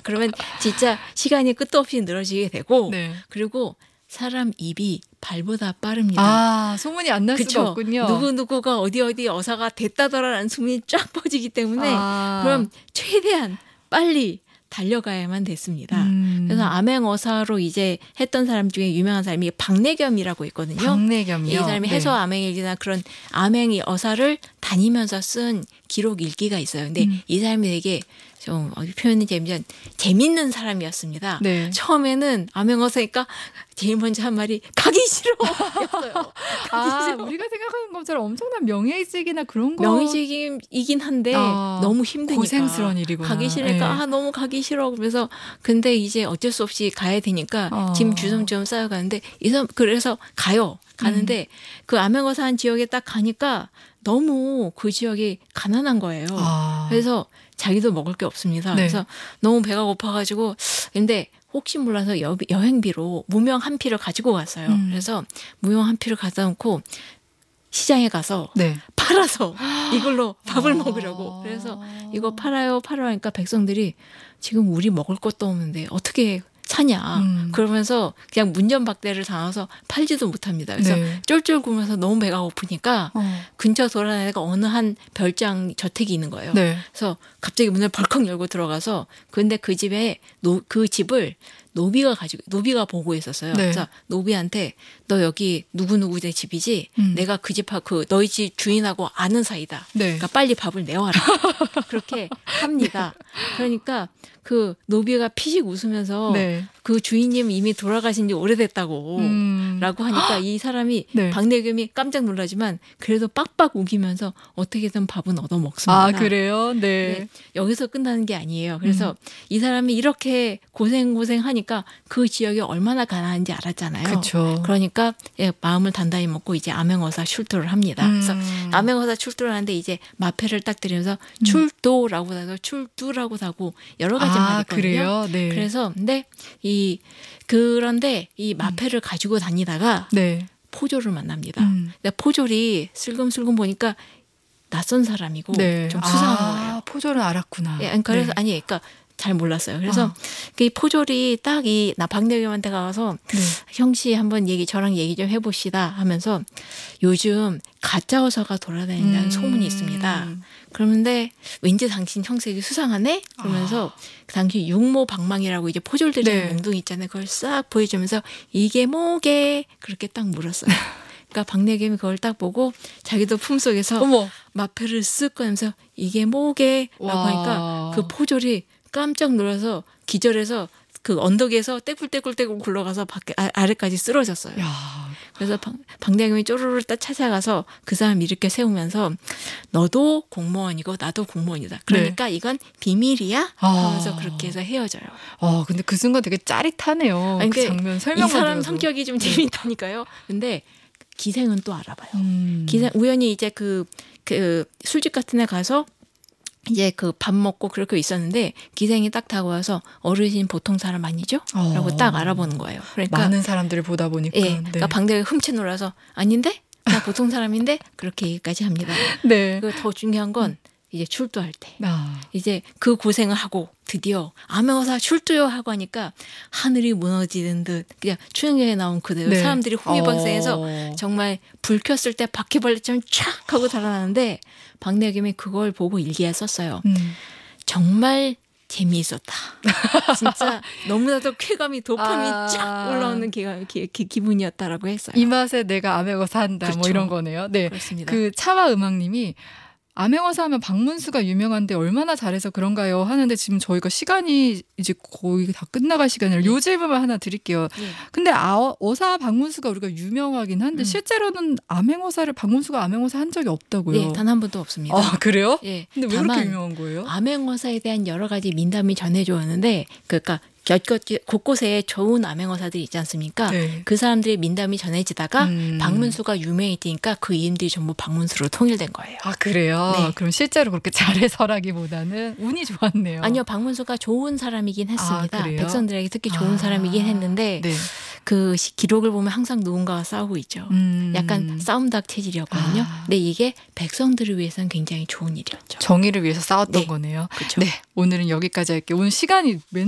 그러면 진짜 시간이 끝도 없이 늘어지게 되고 네. 그리고 사람 입이 발보다 빠릅니다. 아, 소문이 안 날 수가 그쵸? 없군요. 누구누구가 어디 어사가 됐다더라라는 소문이 쫙 퍼지기 때문에 그럼 최대한 빨리 달려가야만 됐습니다. 그래서 암행어사로 이제 했던 사람 중에 유명한 사람이 박내겸이라고 있거든요. 박내겸이요? 이 사람이 네. 해서 암행일기나 그런 암행어사를 다니면서 쓴 기록 일기가 있어요. 근데 이 사람이 되게 좀 표현이 재밌는 사람이었습니다. 네. 처음에는 암행어사니까 제일 먼저 한 말이 가기 싫어였어요. 우리가 생각하는 것처럼 엄청난 명예이직이나 그런 거. 명예직이긴 한데 너무 힘드니까. 고생스러운 일이구나. 가기 싫으니까 네. 너무 가기 싫어. 그래서 근데 이제 어쩔 수 없이 가야 되니까 짐 주섬주섬 쌓여가는데 그래서 가요. 가는데 그 암행어사 한 지역에 딱 가니까 너무 그 지역이 가난한 거예요. 그래서 자기도 먹을 게 없습니다. 네. 그래서 너무 배가 고파가지고 근데 혹시 몰라서 여행비로 무명 한 피를 가지고 갔어요. 그래서 무명 한 피를 갖다 놓고 시장에 가서 네. 팔아서 이걸로 밥을 먹으려고. 그래서 이거 팔아요 하니까 백성들이 지금 우리 먹을 것도 없는데 어떻게 사냐. 그러면서 그냥 문전박대를 당해서 팔지도 못합니다. 그래서 네. 쫄쫄 굶어서 너무 배가 고프니까 근처 돌아다니다가 어느 한 별장 저택이 있는 거예요. 네. 그래서 갑자기 문을 벌컥 열고 들어가서 근데 그 집에 그 집을 노비가 보고 있었어요. 네. 그래서 노비한테 너 여기 누구누구 내 집이지? 내가 그 집하고 너희 집 주인하고 아는 사이다. 네. 그러니까 빨리 밥을 내와라. 그렇게 합니다. 그러니까 그 노비가 피식 웃으면서 네. 그 주인님 이미 돌아가신 지 오래됐다고 라고 하니까 이 사람이 네. 박내겸이 깜짝 놀라지만 그래도 빡빡 우기면서 어떻게든 밥은 얻어 먹습니다. 아, 그래요? 네. 네, 여기서 끝나는 게 아니에요. 그래서 이 사람이 이렇게 고생하니까 그 지역이 얼마나 가난한지 알았잖아요. 그렇죠. 그러니까 마음을 단단히 먹고 이제 암행어사 출두를 합니다. 그래서 암행어사 출두를 하는데 이제 마패를 딱 들이면서 출도라고 하고 출두라고 하고 여러 가지 말이 있거든요. 그래요? 네. 그래서 그런데 이 마패를 가지고 다니다가 네. 포졸을 만납니다. 근데 포졸이 슬금슬금 보니까 낯선 사람이고 네. 좀 수상한 거예요. 포졸은 알았구나. 그래서 그러니까 잘 몰랐어요. 그래서 이 포졸이 딱 이 박내겸한테 가서 형씨 한번 저랑 얘기 좀 해봅시다 하면서 요즘 가짜 어사가 돌아다닌다는 소문이 있습니다. 그런데 왠지 당신 형색이 수상하네? 그러면서 당시 육모방망이라고 이제 포졸들의 몽둥이 있잖아요. 그걸 싹 보여주면서 이게 뭐게? 그렇게 딱 물었어요. 그러니까 박내겸이 그걸 딱 보고 자기도 품속에서 마패를 쓱 꺼내면서 이게 뭐게? 라고 하니까 그 포졸이 깜짝 놀라서 기절해서 그 언덕에서 떼굴떼굴 굴러가서 아래까지 쓰러졌어요. 그래서 박내겸이 쪼르르 딱 찾아가서 그 사람 이렇게 세우면서 너도 공무원이고 나도 공무원이다. 그러니까 이건 비밀이야? 하면서 그렇게 해서 헤어져요. 근데 그 순간 되게 짜릿하네요. 그 장면 설명만 이 사람 들어도. 성격이 좀 재밌다니까요. 근데 기생은 또 알아봐요. 기생 우연히 이제 그 술집 같은 데 가서 이제 그 밥 먹고 그렇게 있었는데 기생이 딱 다가와서 어르신 보통 사람 아니죠? 라고 딱 알아보는 거예요. 그러니까 많은 사람들을 보다 보니까. 그러니까 박내겸이 흠칫 놀라서 아닌데? 나 보통 사람인데? 그렇게 얘기까지 합니다. 네. 그리고 더 중요한 건 이제 출두할 때 이제 그 고생을 하고 드디어 암행어사 출두요 하고 하니까 하늘이 무너지는 듯 그냥 추영경에 나온 그대로 사람들이 홍위박산에서 정말 불 켰을 때 바퀴벌레처럼 촥 하고 달아나는데 박내겸이 그걸 보고 일기에 썼어요. 정말 재미있었다. 진짜 너무나도 쾌감이 도파민이 쫙 올라오는 기분이었다라고 했어요. 이 맛에 내가 암행어사 한다. 그렇죠. 뭐 이런 거네요. 네. 그렇습니다. 그 차와 음악님이 암행어사 하면 박문수가 유명한데 얼마나 잘해서 그런가요? 하는데 지금 저희가 시간이 이제 거의 다 끝나갈 시간이라 요 질문만 하나 드릴게요. 근데 어사 박문수가 우리가 유명하긴 한데 실제로는 박문수가 암행어사 한 적이 없다고요? 네, 단 한 번도 없습니다. 그래요? 예. 근데 왜 그렇게 유명한 거예요? 암행어사에 대한 여러 가지 민담이 전해져 오는데 그러니까 곳곳에 좋은 암행어사들이 있지 않습니까? 그 사람들의 민담이 전해지다가 박문수가 유명해지니까 그 이름들이 전부 박문수로 통일된 거예요. 아, 그래요? 네. 그럼 실제로 그렇게 잘해서라기보다는 운이 좋았네요. 아니요. 박문수가 좋은 사람이긴 했습니다. 그래요? 백성들에게 특히 좋은 사람이긴 했는데 그 기록을 보면 항상 누군가가 싸우고 있죠. 약간 싸움닭 체질이었거든요. 근데 이게 백성들을 위해서는 굉장히 좋은 일이었죠. 정의를 위해서 싸웠던 거네요. 그렇죠. 네, 오늘은 여기까지 할게요. 오늘 시간이